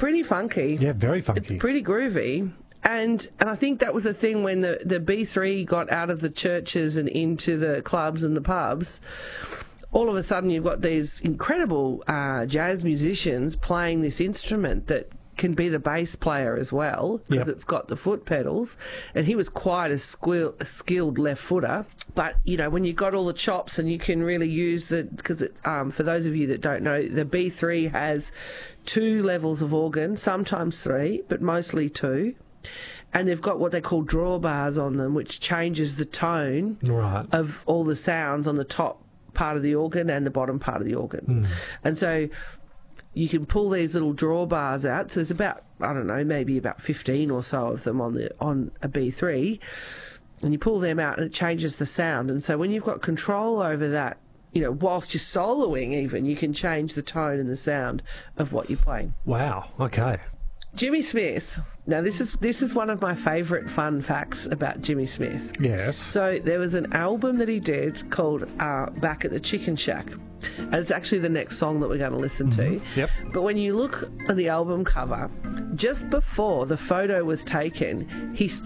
pretty funky. Yeah, very funky. It's pretty groovy. And I think that was a thing when the B3 got out of the churches and into the clubs and the pubs. All of a sudden you've got these incredible jazz musicians playing this instrument that can be the bass player as well, because it's got the foot pedals, and he was quite a skilled left footer. But you know, when you've got all the chops and you can really use because for those of you that don't know, the B3 has 2 levels of organ, sometimes 3, but mostly 2, and they've got what they call drawbars on them, which changes the tone of all the sounds on the top part of the organ and the bottom part of the organ. And so you can pull these little drawbars out. So there's about, I don't know, maybe about 15 or so of them on a B3, and you pull them out and it changes the sound. And so when you've got control over that, you know, whilst you're soloing even, you can change the tone and the sound of what you're playing. Wow, okay. Jimmy Smith. Now, this is one of my favourite fun facts about Jimmy Smith. Yes. So there was an album that he did called Back at the Chicken Shack, and it's actually the next song that we're going to listen to. Yep. But when you look at the album cover, just before the photo was taken, he